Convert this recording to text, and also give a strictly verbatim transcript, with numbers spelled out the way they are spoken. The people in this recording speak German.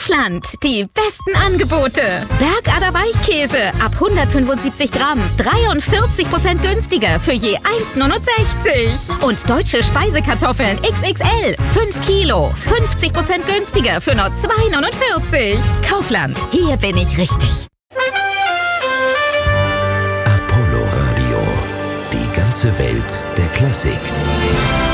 Kaufland, die besten Angebote. Bergader Weichkäse ab hundertfünfundsiebzig Gramm, dreiundvierzig Prozent günstiger für je eins neunundsechzig. Und deutsche Speisekartoffeln X X L, fünf Kilo, fünfzig Prozent günstiger für nur zwei neunundvierzig. Kaufland, hier bin ich richtig. Apollo Radio, die ganze Welt der Klassik.